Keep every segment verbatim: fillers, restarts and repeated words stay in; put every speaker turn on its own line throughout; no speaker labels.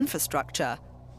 infrastructure.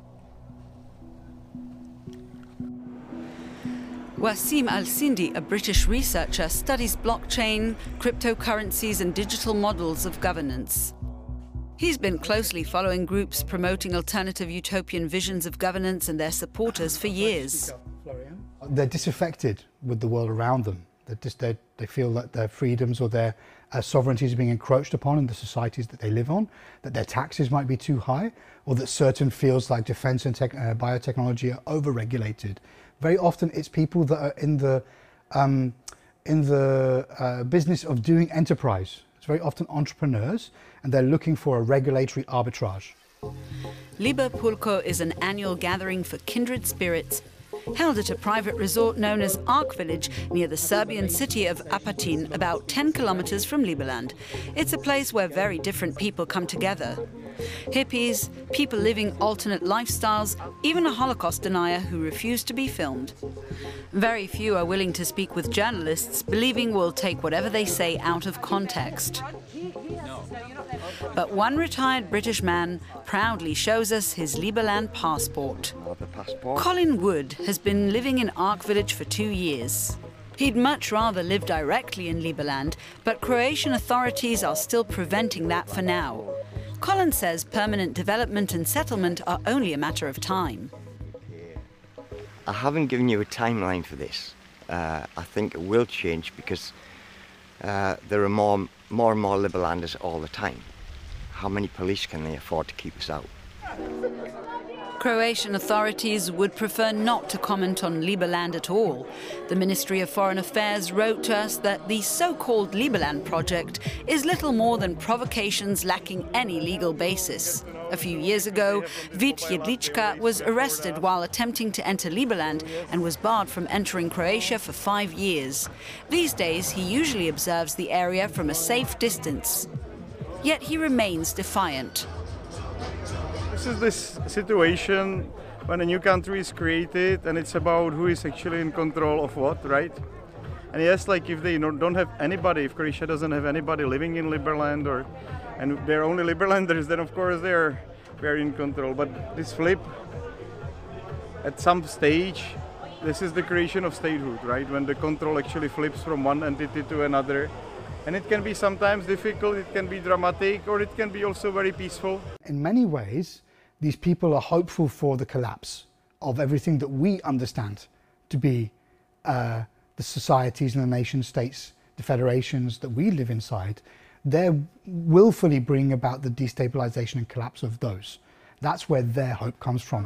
Wassim Al-Sindi, a British researcher, studies blockchain, cryptocurrencies and digital models of governance. He's been closely following groups promoting alternative utopian visions of governance and their supporters for years.
They're disaffected with the world around them. They're just, they, they feel that their freedoms or their uh, sovereignties are being encroached upon in the societies that they live on, that their taxes might be too high, or that certain fields like defense and tech, uh, biotechnology are over-regulated. Very often it's people that are in the, um, in the uh, business of doing enterprise. It's very often entrepreneurs, and they're looking for a regulatory arbitrage.
Liber Pulco is an annual gathering for kindred spirits, held at a private resort known as Ark Village near the Serbian city of Apatin, about ten kilometers from Liberland. It's a place where very different people come together. Hippies, people living alternate lifestyles, even a Holocaust denier who refused to be filmed. Very few are willing to speak with journalists, believing we'll take whatever they say out of context. But one retired British man proudly shows us his Liberland passport. passport. Colin Wood has been living in Ark Village for two years. He'd much rather live directly in Liberland, but Croatian authorities are still preventing that for now. Colin says permanent development and settlement are only a matter of time.
I haven't given you a timeline for this. Uh, I think it will change because uh, there are more, more and more Liberlanders all the time. How many police can they afford to keep us out?
Croatian authorities would prefer not to comment on Liberland at all. The Ministry of Foreign Affairs wrote to us that the so-called Liberland project is little more than provocations lacking any legal basis. A few years ago, Vit Jedlička was arrested while attempting to enter Liberland and was barred from entering Croatia for five years. These days, he usually observes the area from a safe distance. Yet he remains defiant.
This is this situation when a new country is created and it's about who is actually in control of what, right? And yes, like if they don't have anybody, if Croatia doesn't have anybody living in Liberland, or and they're only Liberlanders, then of course they're very in control. But this flip, at some stage, this is the creation of statehood, right? When the control actually flips from one entity to another. And it can be sometimes difficult, it can be dramatic, or it can be also very peaceful.
In many ways, these people are hopeful for the collapse of everything that we understand to be uh, the societies and the nation states, the federations that we live inside. They're willfully bring about the destabilization and collapse of those. That's where their hope comes from.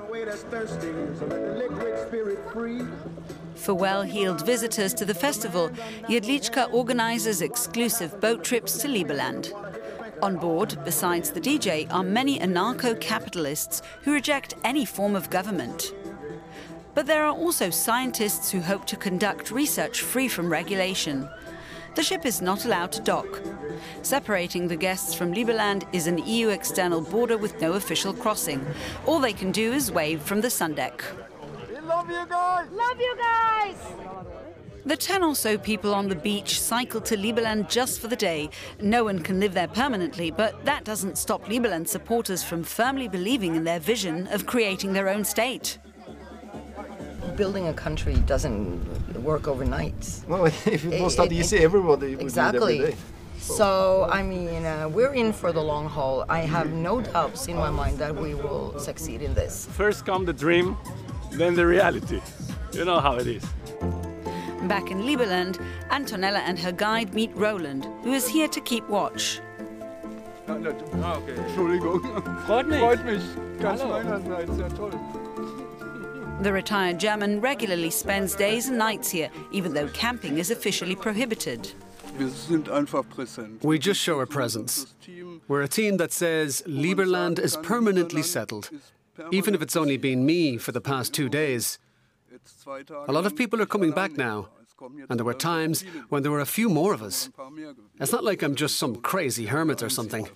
For well-heeled visitors to the festival, Jedlička organizes exclusive boat trips to Liberland. On board, besides the D J, are many anarcho-capitalists who reject any form of government. But there are also scientists who hope to conduct research free from regulation. The ship is not allowed to dock. Separating the guests from Liberland is an E U external border with no official crossing. All they can do is wave from the sun deck.
We love you guys! Love you guys!
The ten or so people on the beach cycle to Liberland just for the day. No one can live there permanently, but that doesn't stop Liberland supporters from firmly believing in their vision of creating their own state.
Building a country doesn't work overnight.
Well, if it was that easy, everybody would
exactly.
do it every day.
So, I mean, uh, we're in for the long haul. I have no doubts in my mind that we will succeed in this.
First come the dream, then the reality. You know how it is.
Back in Liberland, Antonella and her guide meet Roland, who is here to keep watch.
Entschuldigung.
Freut mich.
Freut mich. Ganz meinerseits, sehr toll.
The retired German regularly spends days and nights here, even though camping is officially prohibited.
We just show our presence. We're a team that says Liberland is permanently settled, even if it's only been me for the past two days. A lot of people are coming back now, and there were times when there were a few more of us. It's not like I'm just some crazy hermit or something.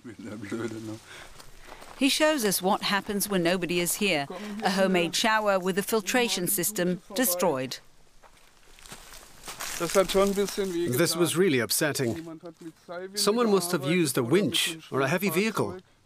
He shows us what happens when nobody is here, a homemade shower with a filtration system destroyed.
This was really upsetting. Someone must have used a winch or a heavy vehicle.